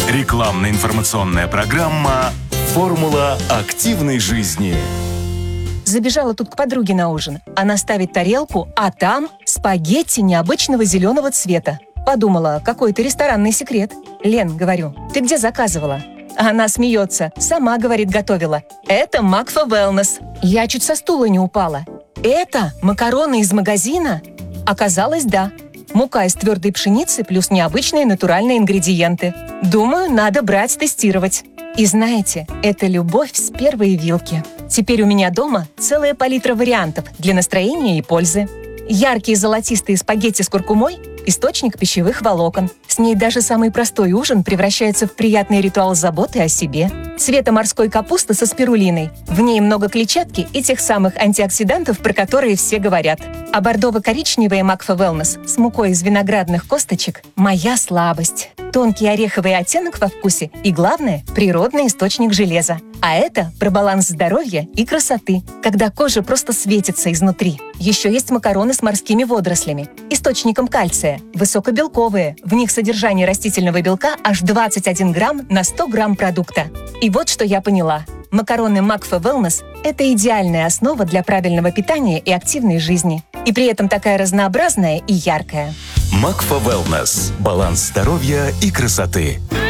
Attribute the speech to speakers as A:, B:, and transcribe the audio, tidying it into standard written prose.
A: Рекламно-информационная программа «Формула активной жизни».
B: Забежала тут к подруге на ужин. Она ставит тарелку, а там спагетти необычного зеленого цвета. Подумала, какой-то ресторанный секрет. «Лен, — говорю, — ты где заказывала?» Она смеется. Сама, говорит, готовила. «Это Макфа Wellness». Я чуть со стула не упала. «Это макароны из магазина?» Оказалось, да. Мука из твердой пшеницы плюс необычные натуральные ингредиенты. Думаю, надо брать, тестировать. И знаете, это любовь с первой вилки. Теперь у меня дома целая палитра вариантов для настроения и пользы. Яркие золотистые спагетти с куркумой – источник пищевых волокон. С ней даже самый простой ужин превращается в приятный ритуал заботы о себе. Цвета морской капусты со спирулиной. В ней много клетчатки и тех самых антиоксидантов, про которые все говорят. А бордово-коричневая Макфа Wellness с мукой из виноградных косточек – моя слабость. Тонкий ореховый оттенок во вкусе и, главное, природный источник железа. А это про баланс здоровья и красоты, когда кожа просто светится изнутри. Еще есть макароны с морскими водорослями, источником кальция, высокобелковые. В них содержание растительного белка аж 21 грамм на 100 грамм продукта. И вот что я поняла. Макароны Макфа Wellness – это идеальная основа для правильного питания и активной жизни. И при этом такая разнообразная и яркая.
A: Макфа Wellness. Баланс здоровья и красоты.